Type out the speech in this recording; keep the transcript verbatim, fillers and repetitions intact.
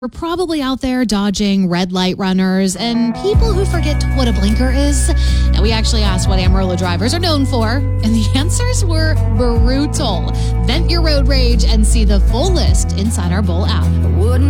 We're probably out there dodging red light runners and people who forget what a blinker is. Now, we actually asked what Amarillo drivers are known for, and the answers were brutal. Vent your road rage and see the full list inside our Bull app. Wouldn't